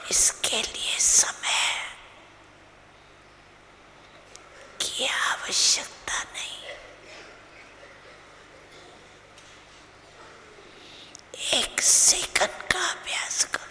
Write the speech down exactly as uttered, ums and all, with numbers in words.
इसके लिए समय की आवश्यकता नहीं। एक सेकंड का अभ्यास करो।